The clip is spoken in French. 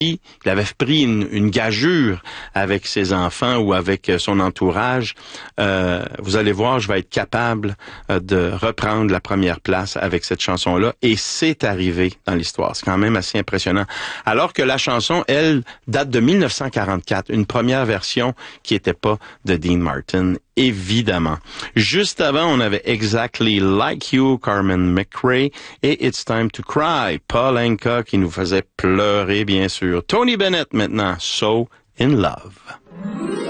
il avait pris une gageure avec ses enfants ou avec son entourage. Vous allez voir, je vais être capable de reprendre la première place avec cette chanson-là. Et c'est arrivé dans l'histoire. C'est quand même assez impressionnant. Alors que la chanson, elle, date de 1944, une première version qui n'était pas de Dean Martin, évidemment. Juste avant, on avait Exactly Like You, Carmen McRae, et It's Time to Cry, Paul Anka, qui nous faisait pleurer, bien sûr. Tony Bennett maintenant, So in Love.